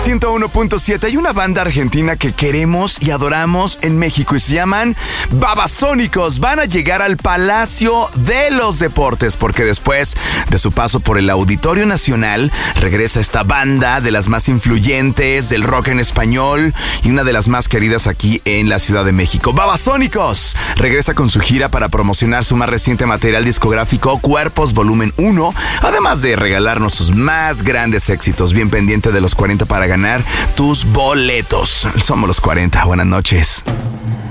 101.7. Hay una banda argentina que queremos y adoramos en México y se llaman Babasónicos. Van a llegar al Palacio de los Deportes porque después de su paso por el Auditorio Nacional regresa esta banda de las más influyentes del rock en español y una de las más queridas aquí en la Ciudad de México. Babasónicos regresa con su gira para promocionar su más reciente material discográfico Cuerpos Volumen 1, además de regalarnos sus más grandes éxitos. Bien pendiente de los 40 para ganar tus boletos. Somos los 40. Buenas noches.